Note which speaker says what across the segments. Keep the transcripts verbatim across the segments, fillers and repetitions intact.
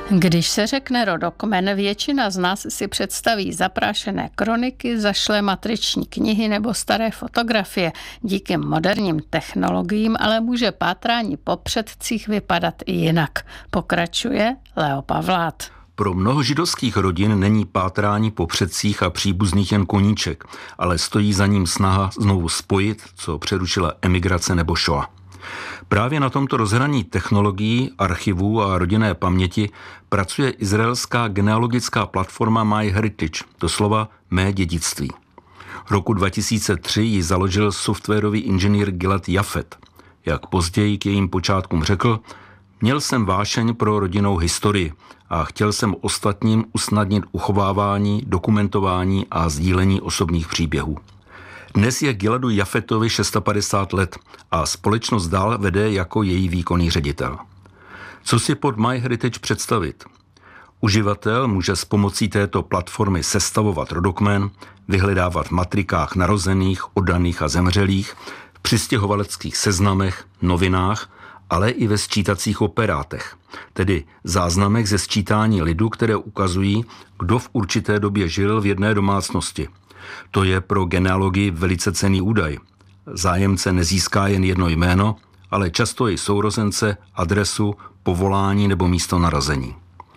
Speaker 1: Když se řekne rodokmen, většina z nás si představí zaprášené kroniky, zašlé matriční knihy nebo staré fotografie. Díky moderním technologiím ale může pátrání po předcích vypadat i jinak. Pokračuje Leo Pavlát.
Speaker 2: Pro mnoho židovských rodin není pátrání po předcích a příbuzných jen koníček, ale stojí za ním snaha znovu spojit, co přerušila emigrace nebo šoa. Právě na tomto rozhraní technologií, archivů a rodinné paměti pracuje izraelská genealogická platforma MyHeritage, doslova Mé dědictví. Roku dva tisíce tři ji založil softwarový inženýr Gilad Jafet. Jak později k jejím počátkům řekl, měl jsem vášeň pro rodinnou historii a chtěl jsem ostatním usnadnit uchovávání, dokumentování a sdílení osobních příběhů. Dnes je Giladu Jafetovi padesát šest let a společnost dál vede jako její výkonný ředitel. Co si pod MyHeritage představit? Uživatel může s pomocí této platformy sestavovat rodokmen, vyhledávat v matrikách narozených, oddaných a zemřelých, v přistěhovaleckých seznamech, novinách, ale i ve sčítacích operátech, tedy záznamech ze sčítání lidu, které ukazují, kdo v určité době žil v jedné domácnosti. To je pro genealogii velice cenný údaj. Zájemce nezíská jen jedno jméno, ale často i sourozence, adresu, povolání nebo místo narození.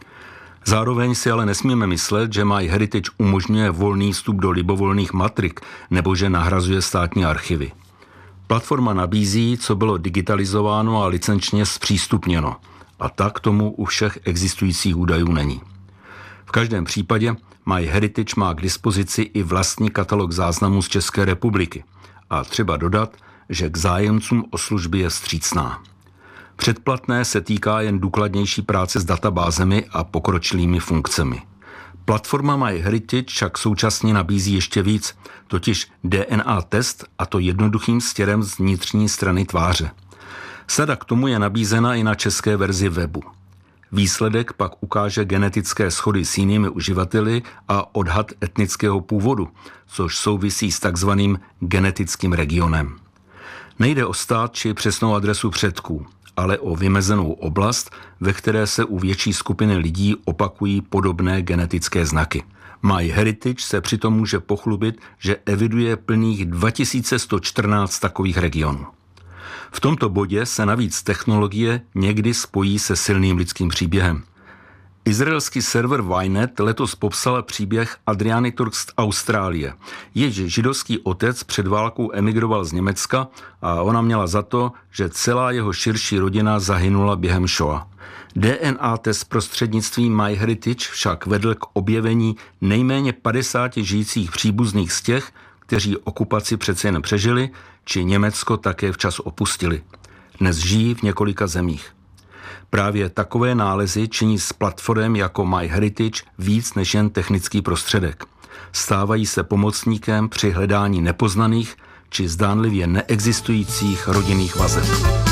Speaker 2: Zároveň si ale nesmíme myslet, že MyHeritage umožňuje volný vstup do libovolných matrik nebo že nahrazuje státní archivy. Platforma nabízí, co bylo digitalizováno a licenčně zpřístupněno, a tak tomu u všech existujících údajů není. V každém případě MyHeritage má k dispozici i vlastní katalog záznamů z České republiky a třeba dodat, že k zájemcům o služby je vstřícná. Předplatné se týká jen důkladnější práce s databázemi a pokročilými funkcemi. Platforma MyHeritage však současně nabízí ještě víc, totiž D N A test, a to jednoduchým stěrem z vnitřní strany tváře. Sada k tomu je nabízena i na české verzi webu. Výsledek pak ukáže genetické shody s jinými uživateli a odhad etnického původu, což souvisí s takzvaným genetickým regionem. Nejde o stát či přesnou adresu předků, ale o vymezenou oblast, ve které se u větší skupiny lidí opakují podobné genetické znaky. MyHeritage se přitom může pochlubit, že eviduje plných dva tisíce sto čtrnáct takových regionů. V tomto bodě se navíc technologie někdy spojí se silným lidským příběhem. Izraelský server Ynet letos popsal příběh Adriany Turk z Austrálie. Jež židovský otec před válkou emigroval z Německa a ona měla za to, že celá jeho širší rodina zahynula během šoa. D N A test prostřednictvím MyHeritage však vedl k objevení nejméně padesáti žijících příbuzných z těch, kteří okupaci přece jen přežili, či Německo také včas opustili. Dnes žijí v několika zemích. Právě takové nálezy činí s platformem jako MyHeritage víc než jen technický prostředek. Stávají se pomocníkem při hledání nepoznaných či zdánlivě neexistujících rodinných vazeb.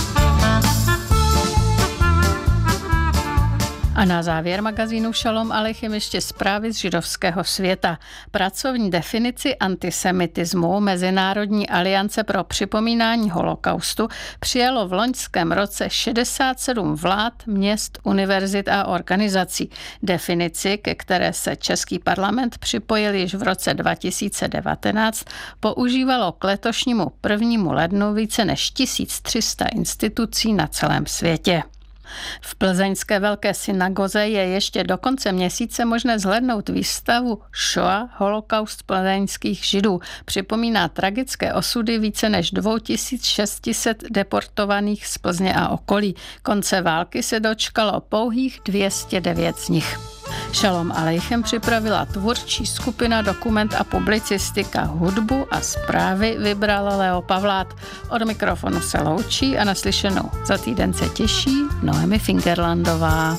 Speaker 1: A na závěr magazínu Šalom Aleichem ještě zprávy z židovského světa. Pracovní definici antisemitismu Mezinárodní aliance pro připomínání holokaustu přijalo v loňském roce šedesát sedm vlád, měst, univerzit a organizací. Definici, ke které se český parlament připojil již v roce dva tisíce devatenáct, používalo k letošnímu prvnímu lednu více než tisíc tři sta institucí na celém světě. V plzeňské velké synagoze je ještě do konce měsíce možné zhlédnout výstavu Shoah, holokaust plzeňských židů. Připomíná tragické osudy více než dva tisíce šest set deportovaných z Plzně a okolí. Konce války se dočkalo pouhých dvě stě devět z nich. Šalom Aleichem připravila tvůrčí skupina Dokument a publicistika, hudbu a zprávy vybral Leo Pavlát. Od mikrofonu se loučí a naslyšenou za týden se těší Noemi Fingerlandová.